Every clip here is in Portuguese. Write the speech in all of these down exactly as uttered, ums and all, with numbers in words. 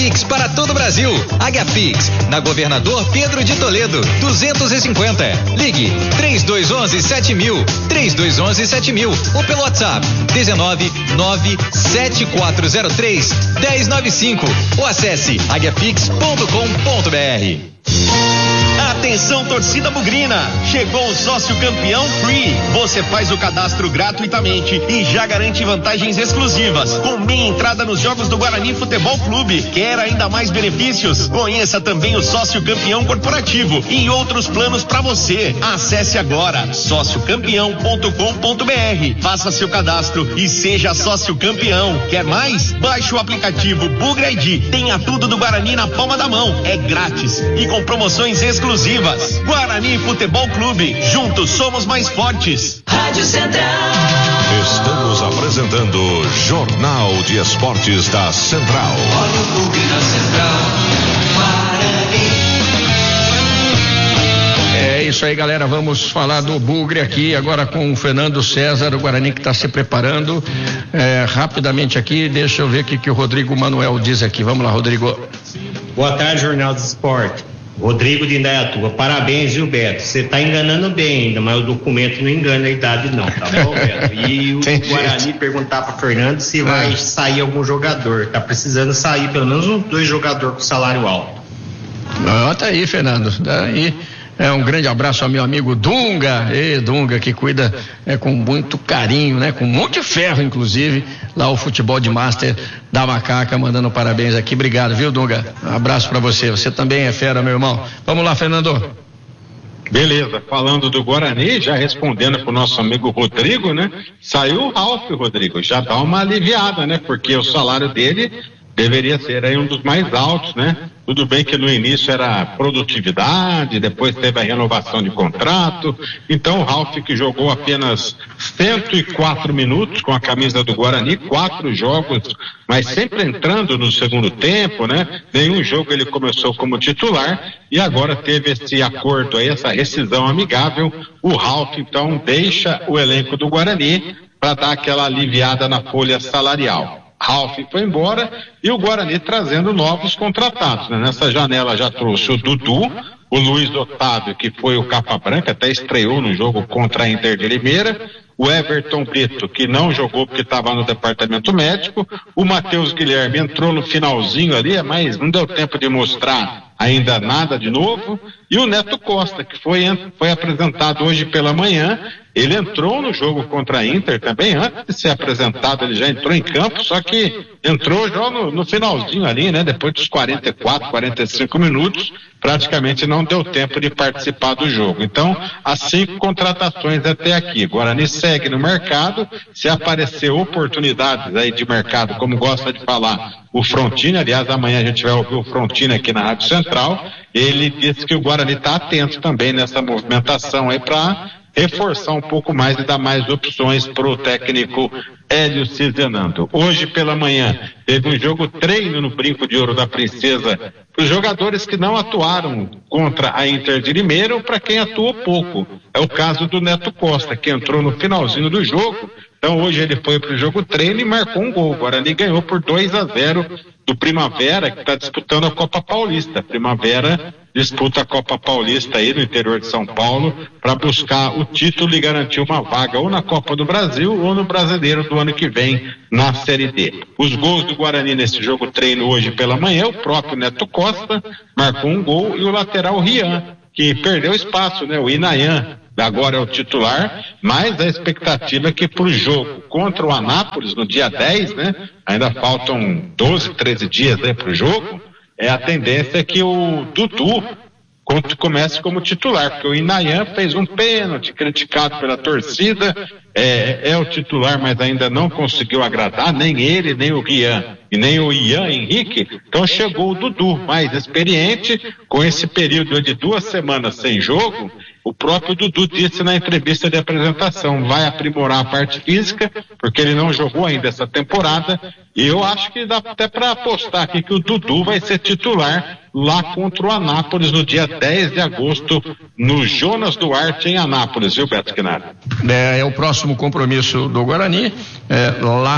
Pix para todo o Brasil. H-Pix, na Governador Pedro de Toledo, duzentos e cinquenta. Ligue três dois um um sete mil, três dois um um sete mil ou pelo WhatsApp dezenove nove sete quatro zero três um zero nove cinco ou acesse h pix ponto com ponto b r. Atenção, torcida bugrina, chegou o sócio campeão Free. Você faz o cadastro gratuitamente e já garante vantagens exclusivas, com meia entrada nos jogos do Guarani Futebol Clube. Quer ainda mais benefícios? Conheça também o sócio campeão corporativo e outros planos para você. Acesse agora sócio campeão ponto com ponto b r, faça seu cadastro e seja sócio campeão. Quer mais? Baixe o aplicativo Bugre I D. Tenha tudo do Guarani na palma da mão. É grátis e com promoções exclusivas. Guarani Futebol Clube, juntos somos mais fortes. Rádio Central. Estamos apresentando Jornal de Esportes da Central. Olha o Bugre na Central. Guarani. É isso aí, galera, vamos falar do Bugre aqui agora com o Fernando César, o Guarani que está se preparando. É, rapidamente aqui, deixa eu ver o que, que o Rodrigo Manuel diz aqui. Vamos lá, Rodrigo. Boa tarde, Jornal do Esporte. Rodrigo de Indaiatuba, parabéns, viu, Beto? Você tá enganando bem ainda, mas o documento não engana a idade não, tá bom, Beto? E o Guarani perguntar pra Fernando se vai sair algum jogador, tá precisando sair pelo menos uns dois jogadores com salário alto. Ah, tá aí, Fernando, tá aí. É, um grande abraço ao meu amigo Dunga, e Dunga que cuida é, com muito carinho, né? Com um monte de ferro, inclusive, lá o futebol de master da Macaca, mandando parabéns aqui. Obrigado, viu, Dunga? Um abraço pra você. Você também é fera, meu irmão. Vamos lá, Fernando. Beleza, falando do Guarani, já respondendo pro nosso amigo Rodrigo, né? Saiu o Ralf, Rodrigo, já dá uma aliviada, né? Porque o salário dele deveria ser aí um dos mais altos, né? Tudo bem que no início era produtividade, depois teve a renovação de contrato. Então o Ralf, que jogou apenas cento e quatro minutos com a camisa do Guarani, quatro jogos, mas sempre entrando no segundo tempo, né? Nenhum jogo ele começou como titular e agora teve esse acordo aí, essa rescisão amigável. O Ralf então deixa o elenco do Guarani para dar aquela aliviada na folha salarial. Ralf foi embora e o Guarani trazendo novos contratados, né? Nessa janela já trouxe o Dudu, o Luiz Otávio, que foi o capa branca, até estreou no jogo contra a Inter de Limeira, o Everton Brito, que não jogou porque estava no departamento médico, o Matheus Guilherme entrou no finalzinho ali, mas não deu tempo de mostrar ainda nada de novo, e o Neto Costa, que foi, foi apresentado hoje pela manhã. Ele entrou no jogo contra a Inter também, antes de ser apresentado ele já entrou em campo, só que entrou já no, no finalzinho ali, né? Depois dos quarenta e quatro, quarenta e cinco minutos, praticamente não deu tempo de participar do jogo. Então, as cinco contratações até aqui. Guarani segue no mercado, se aparecer oportunidades aí de mercado, como gosta de falar o Frontini, aliás, amanhã a gente vai ouvir o Frontini aqui na Rádio Central, ele disse que o Guarani está atento também nessa movimentação aí para reforçar um pouco mais e dar mais opções para o técnico Hélio Cizenando. Hoje pela manhã teve um jogo treino no Brinco de Ouro da Princesa para os jogadores que não atuaram contra a Inter de Limeira ou para quem atuou pouco. É o caso do Neto Costa, que entrou no finalzinho do jogo. Então hoje ele foi para o jogo treino e marcou um gol. O Guarani ganhou por dois a zero do Primavera, que está disputando a Copa Paulista. Primavera disputa a Copa Paulista aí no interior de São Paulo para buscar o título e garantir uma vaga ou na Copa do Brasil ou no Brasileiro do ano que vem na Série D. Os gols do Guarani nesse jogo treino hoje pela manhã, o próprio Neto Costa marcou um gol e o lateral Rian, que perdeu espaço, né? O Inayan agora é o titular, mas a expectativa é que para o jogo contra o Anápolis no dia dez, né? Ainda faltam doze, treze dias aí para o jogo. É a tendência é que o Dudu comece como titular, porque o Inayan fez um pênalti criticado pela torcida, é, é o titular, mas ainda não conseguiu agradar, nem ele, nem o Rian e nem o Ian Henrique. Então chegou o Dudu, mais experiente, com esse período de duas semanas sem jogo. O próprio Dudu disse na entrevista de apresentação, vai aprimorar a parte física, porque ele não jogou ainda essa temporada, e eu acho que dá até para apostar aqui que o Dudu vai ser titular lá contra o Anápolis no dia dez de agosto, no Jonas Duarte em Anápolis, viu, Beto Quinara? É, é o próximo compromisso do Guarani, é, lá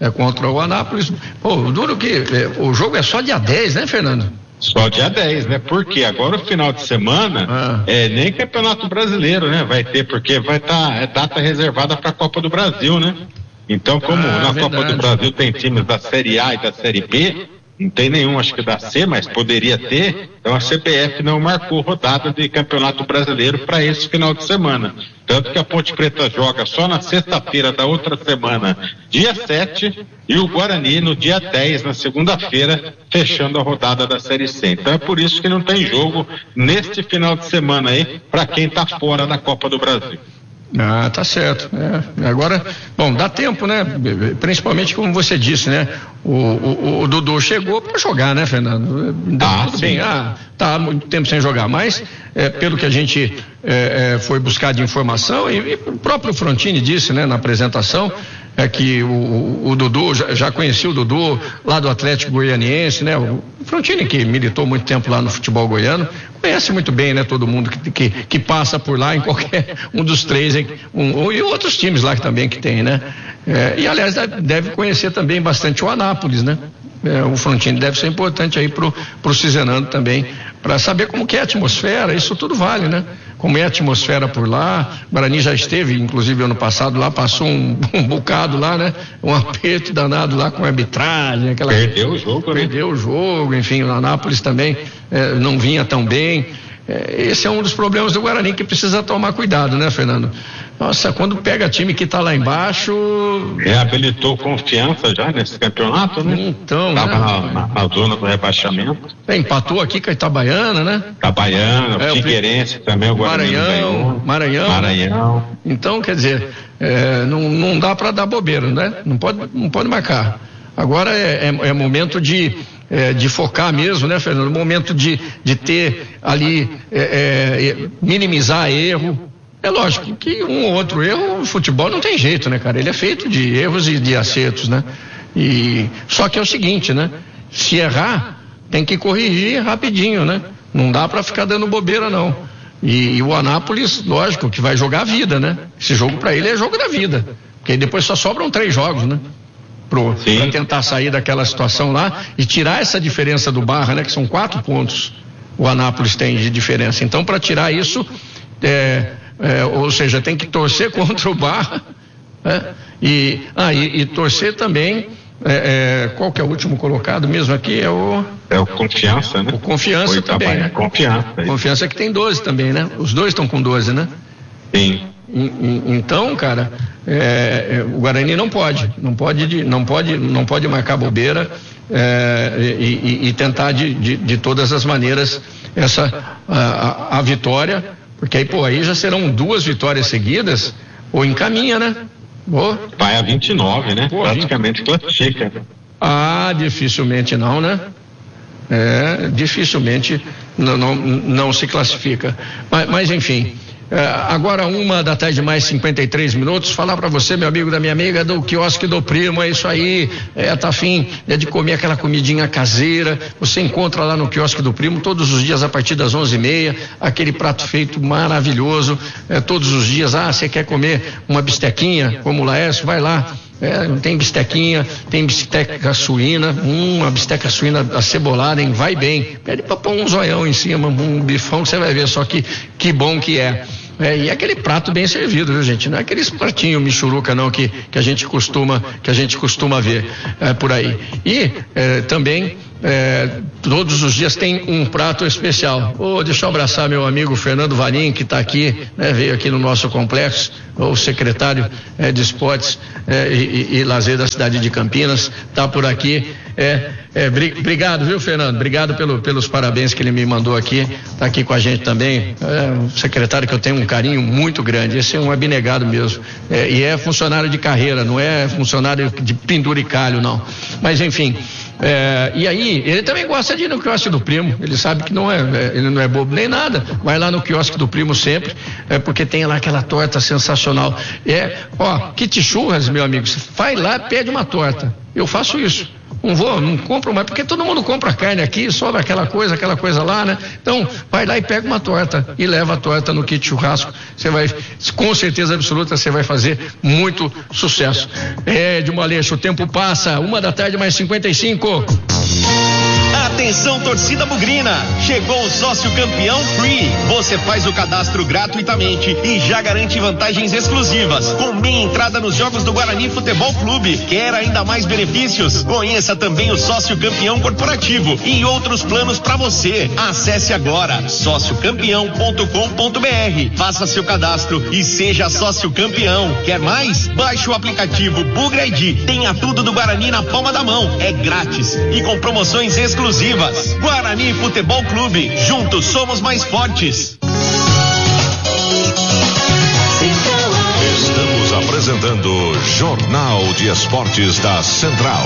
é contra o Anápolis. Pô, duro que é, o jogo é só dia dez, né, Fernando? Só dia dez, né? Porque agora o final de semana ah. é nem Campeonato Brasileiro, né? Vai ter, porque vai estar tá, é data reservada para a Copa do Brasil, né? Então, como ah, na verdade. Copa do Brasil tem times da Série A e da Série B, não tem nenhum, acho que da C, mas poderia ter. Então a C B F não marcou rodada de Campeonato Brasileiro para esse final de semana. Tanto que a Ponte Preta joga só na sexta-feira da outra semana, dia sete, e o Guarani no dia dez, na segunda-feira, fechando a rodada da Série C. Então é por isso que não tem jogo neste final de semana aí, para quem está fora da Copa do Brasil. Ah, tá certo. É. Agora, bom, dá tempo, né? Principalmente como você disse, né? O, o, o Dudu chegou para jogar, né, Fernando? Ah, tudo sim. bem, ah, tá há muito tempo sem jogar, mas é, pelo que a gente é, é, foi buscar de informação, e, e o próprio Frontini disse, né, na apresentação, é que o, o Dudu, já, já conhecia o Dudu lá do Atlético Goianiense, né? O Frontini, que militou muito tempo lá no futebol goiano, conhece muito bem, né? Todo mundo que, que, que passa por lá em qualquer um dos três, um, e outros times lá que também que tem, né? É, e aliás deve conhecer também bastante o Anápolis, né? É, o Frontini deve ser importante aí pro, pro Cizenando também, para saber como que é a atmosfera, isso tudo vale, né? Como é a atmosfera por lá. Guarani já esteve, inclusive ano passado lá, passou um, um bocado lá, né? Um aperto danado lá com a arbitragem, aquela... Perdeu o jogo, né? Perdeu o jogo, enfim, o Anápolis também é, não vinha tão bem. É, esse é um dos problemas do Guarani que precisa tomar cuidado, né, Fernando? Nossa, quando pega time que tá lá embaixo... Reabilitou Confiança já nesse campeonato, né? Então, Tava né? na, na, na zona do rebaixamento. É, empatou aqui com a Itabaiana, né? Itabaiana, é, Figueirense o... também, o Guarani Maranhão, Maranhão. Maranhão. Então, quer dizer, é, não, não dá para dar bobeira, né? Não pode, não pode marcar. Agora é, é, é momento de... É, de focar mesmo, né, Fernando? Momento de, de ter ali, é, é, minimizar erro. É lógico que um ou outro erro, o futebol não tem jeito, né, cara? Ele é feito de erros e de acertos, né? E, só que é o seguinte, né? Se errar, tem que corrigir rapidinho, né? Não dá para ficar dando bobeira, não. E, e o Anápolis, lógico, que vai jogar a vida, né? Esse jogo para ele é jogo da vida. Porque depois só sobram três jogos, né? Para tentar sair daquela situação lá e tirar essa diferença do Barra, né? Que são quatro pontos o Anápolis tem de diferença. Então, para tirar isso, é, é, ou seja, tem que torcer contra o Barra, né? e, ah, e, e torcer também, é, é, qual que é o último colocado mesmo aqui? É o... É o Confiança, né? O Confiança Oito também, né? Confiança. Confiança que tem doze também, né? Os dois estão com doze, né? Sim. Então, cara, é, é, o Guarani não pode, não pode, não pode, não pode marcar bobeira é, e, e, e tentar de, de, de todas as maneiras essa a, a, a vitória, porque aí, pô, aí já serão duas vitórias seguidas, ou encaminha, né? Oh. Vai a vinte e nove, né? Pô, praticamente classifica. Ah, dificilmente não, né? É, dificilmente não, não, não se classifica. Mas, mas enfim. É, agora uma da tarde mais cinquenta e três minutos, falar para você, meu amigo, da minha amiga, do quiosque do primo, é isso aí, é, tá afim é de comer aquela comidinha caseira, você encontra lá no quiosque do primo todos os dias a partir das onze e meia, aquele prato feito maravilhoso, é, todos os dias, ah, você quer comer uma bistequinha, como o Laércio, vai lá. É, tem bistequinha, tem bisteca suína, hum, uma bisteca suína acebolada, hein? Vai bem. Pede pra pôr um zoião em cima, um bifão, que você vai ver só que, que bom que é. É, e aquele prato bem servido, viu, gente? Não é aqueles pratinhos michuruca, não, que, que a gente costuma, que a gente costuma ver é, por aí. E é, também é, todos os dias tem um prato especial. Oh, deixa eu abraçar meu amigo Fernando Valim, que está aqui, né, veio aqui no nosso complexo, o secretário é, de esportes é, e, e, e lazer da cidade de Campinas, está por aqui. É, é, obrigado, viu, Fernando? Obrigado pelo, pelos parabéns que ele me mandou aqui. Está aqui com a gente também. É um secretário que eu tenho um carinho muito grande. Esse é um abnegado mesmo. É, e é funcionário de carreira, não é funcionário de penduricalho, não. Mas, enfim. É, e aí, ele também gosta de ir no quiosque do primo. Ele sabe que não é, é, ele não é bobo nem nada. Vai lá no quiosque do primo sempre, é, porque tem lá aquela torta sensacional. É, ó, kit churras, meu amigo. Vai lá, pede uma torta. Eu faço isso. não vou, não compro mais, porque todo mundo compra carne aqui, sobra aquela coisa, aquela coisa lá, né? Então, vai lá e pega uma torta e leva a torta no kit churrasco. Você vai, com certeza absoluta, você vai fazer muito sucesso. É, de uma Aleixo, o tempo passa, uma da tarde mais cinquenta e cinco. Atenção, torcida bugrina, chegou o sócio campeão Free. Você faz o cadastro gratuitamente e já garante vantagens exclusivas, com meia entrada nos jogos do Guarani Futebol Clube. Quer ainda mais benefícios? Conheça também o sócio campeão corporativo e outros planos para você. Acesse agora sócio campeão ponto com ponto br, faça seu cadastro e seja sócio campeão. Quer mais? Baixe o aplicativo Bugre I D. Tenha tudo do Guarani na palma da mão. É grátis e com promoções exclusivas. Guarani Futebol Clube, juntos somos mais fortes. Estamos apresentando Jornal de Esportes da Central.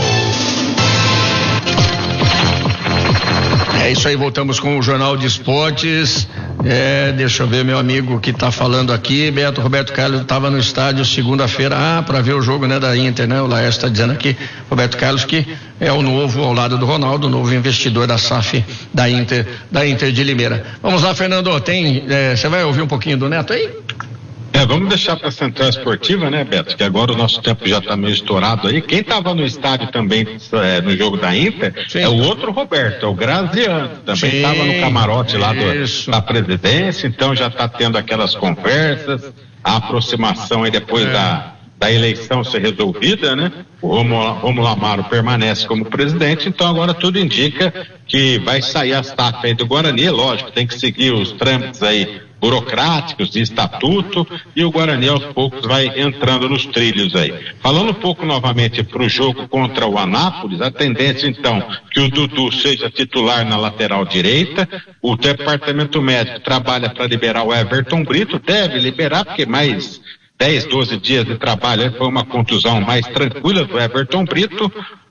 É isso aí, voltamos com o Jornal de Esportes. É, deixa eu ver meu amigo que está falando aqui, Beto Roberto Carlos estava no estádio segunda-feira, ah, para ver o jogo, né, da Inter, né? O Laércio está dizendo aqui, Roberto Carlos, que é o novo, ao lado do Ronaldo, o novo investidor da S A F da Inter, da Inter de Limeira. Vamos lá, Fernando, tem, é, você vai ouvir um pouquinho do Neto aí? É, vamos deixar para a Central Esportiva, né, Beto? Que agora o nosso tempo já está meio estourado aí. Quem estava no estádio também é, no jogo da Inter, sim, é o outro Roberto, é o Graziano. Também estava no camarote lá do, da presidência, então já está tendo aquelas conversas, a aproximação aí depois é. da, da eleição ser resolvida, né? O Rômulo Amaro permanece como presidente, então agora tudo indica que vai sair a S A F aí do Guarani, lógico, tem que seguir os trâmites aí burocráticos de estatuto, e o Guarani aos poucos vai entrando nos trilhos aí. Falando um pouco novamente para o jogo contra o Anápolis, a tendência então que o Dudu seja titular na lateral direita, o departamento médico trabalha para liberar o Everton Brito, deve liberar porque mais dez, doze dias de trabalho foi uma contusão mais tranquila do Everton Brito.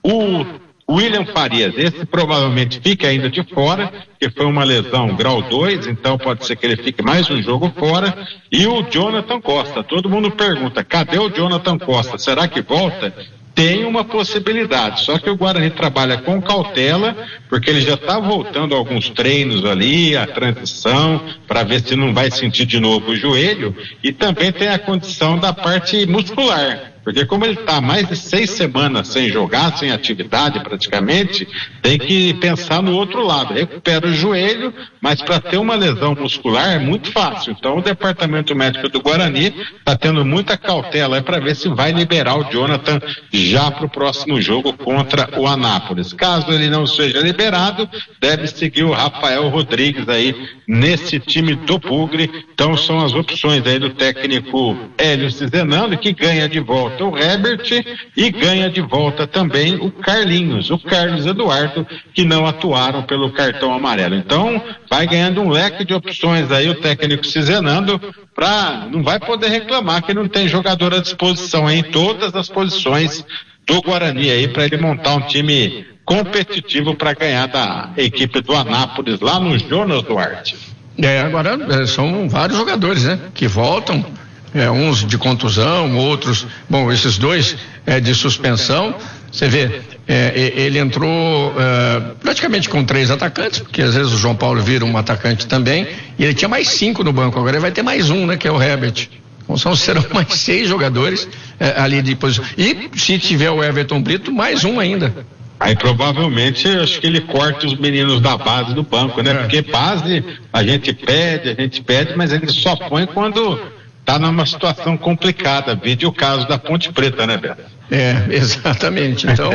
O William Farias, esse provavelmente fica ainda de fora, que foi uma lesão grau dois, então pode ser que ele fique mais um jogo fora. E o Jonathan Costa, todo mundo pergunta, cadê o Jonathan Costa? Será que volta? Tem uma possibilidade, só que o Guarani trabalha com cautela, porque ele já está voltando a alguns treinos ali, a transição, para ver se não vai sentir de novo o joelho, e também tem a condição da parte muscular. Porque como ele está mais de seis semanas sem jogar, sem atividade praticamente, tem que pensar no outro lado. Recupera o joelho, mas para ter uma lesão muscular é muito fácil. Então o departamento médico do Guarani está tendo muita cautela para ver se vai liberar o Jonathan já para o próximo jogo contra o Anápolis. Caso ele não seja liberado, deve seguir o Rafael Rodrigues aí nesse time do Bugre. Então são as opções aí do técnico Hélio Cizenando, que ganha de volta o Herbert e ganha de volta também o Carlinhos, o Carlos Eduardo, que não atuaram pelo cartão amarelo. Então vai ganhando um leque de opções aí o técnico Cizenando, pra, não vai poder reclamar que não tem jogador à disposição aí em todas as posições do Guarani aí para ele montar um time competitivo para ganhar da equipe do Anápolis lá no Jonas Duarte. É, agora é, são vários jogadores, né, que voltam. É, uns de contusão, outros, bom, esses dois é, de suspensão. Você vê, é, ele entrou é, praticamente com três atacantes, porque às vezes o João Paulo vira um atacante também, e ele tinha mais cinco no banco, agora ele vai ter mais um, né, que é o Herbert. Então são, serão mais seis jogadores é, ali de posição. E se tiver o Everton Brito, mais um ainda. Aí provavelmente acho que ele corta os meninos da base do banco, né? É. Porque base a gente pede, a gente pede, mas ele só põe quando tá numa situação complicada, vide o caso da Ponte Preta, né, Beto? É, exatamente, então...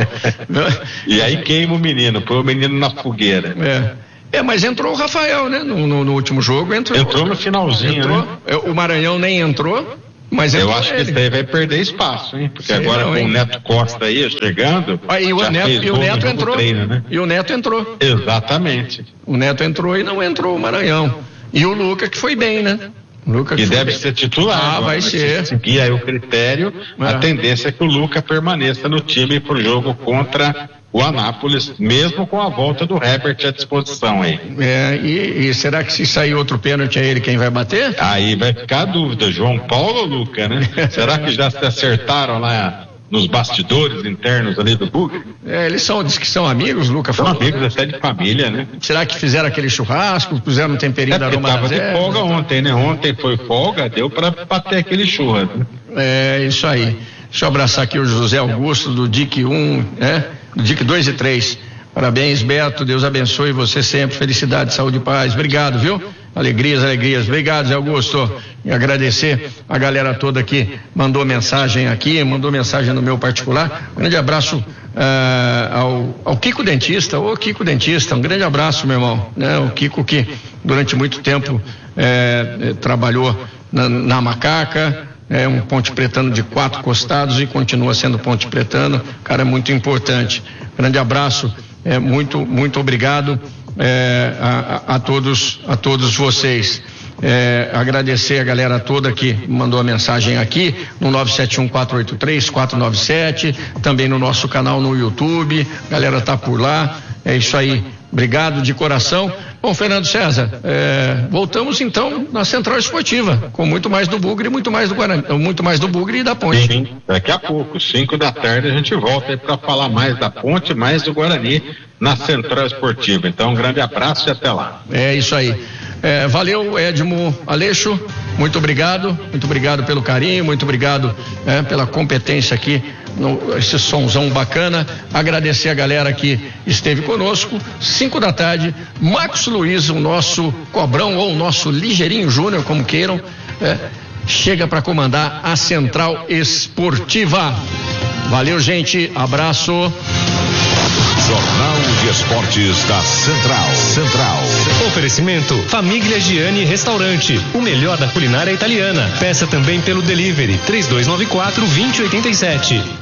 E aí queima o menino, põe o menino na fogueira. É, é, mas entrou o Rafael, né, no, no, no último jogo, entrou... Entrou no finalzinho, entrou, né? O Maranhão nem entrou, mas eu acho ele. Que isso aí vai perder espaço, hein? Porque sei agora não, com hein? O Neto Costa aí chegando... Ah, e o Neto, e o Neto entrou, treino, né? E o Neto entrou. Exatamente. O Neto entrou e não entrou o Maranhão. E o Luca, que foi bem, né? Luca que deve ser titular. Ah, vai ser. Se seguir aí o critério, é. A tendência é que o Luca permaneça no time pro jogo contra o Anápolis, mesmo com a volta do Herbert à disposição aí. É, e, e será que se sair outro pênalti é ele quem vai bater? Aí vai ficar a dúvida, João Paulo ou Luca, né? Será que já se acertaram lá nos bastidores internos ali do Bugre. É, eles são, diz que são amigos, Luca São falou. amigos até de família, né? Será que fizeram aquele churrasco, puseram um temperinho É da porque aroma tava das de ervas? folga ontem, né? Ontem foi folga, deu pra bater aquele churras, né? É, isso aí. Deixa eu abraçar aqui o José Augusto, do D I C um, né? Do D I C dois e três. Parabéns, Beto, Deus abençoe você sempre, felicidade, saúde e paz. Obrigado, viu? Alegrias, alegrias. Obrigado, Zé Augusto. E agradecer a galera toda que mandou mensagem aqui, mandou mensagem no meu particular. Um grande abraço uh, ao, ao Kiko Dentista, ô Kiko Dentista, um grande abraço, meu irmão. Né? O Kiko que durante muito tempo eh, trabalhou na, na Macaca, é um ponte pretano de quatro costados e continua sendo ponte pretano, cara, é muito importante. Grande abraço, é, muito, muito obrigado é, a, a todos, a todos vocês. É, agradecer a galera toda que mandou a mensagem aqui no nove sete um, quatro oito três, quatro nove sete, também no nosso canal no YouTube, a galera tá por lá, é isso aí, obrigado de coração. Bom, Fernando César, é, voltamos então na Central Esportiva, com muito mais do Bugre, muito mais do Guarani, muito mais do Bugre e da Ponte. Sim, daqui a pouco, cinco da tarde, a gente volta aí para falar mais da Ponte, mais do Guarani na Central Esportiva. Então, um grande abraço e até lá. É isso aí. É, valeu, Edmo Aleixo, muito obrigado, muito obrigado pelo carinho, muito obrigado é, pela competência aqui, no, esse sonzão bacana. Agradecer a galera que esteve conosco. Cinco da tarde, Marcos Luiz, o nosso Cobrão ou o nosso Ligeirinho Júnior, como queiram, é, chega para comandar a Central Esportiva. Valeu, gente, abraço. Jornal de Esportes da Central. Central. Oferecimento Família Giani Restaurante, o melhor da culinária italiana. Peça também pelo delivery três dois nove quatro, dois zero oito sete.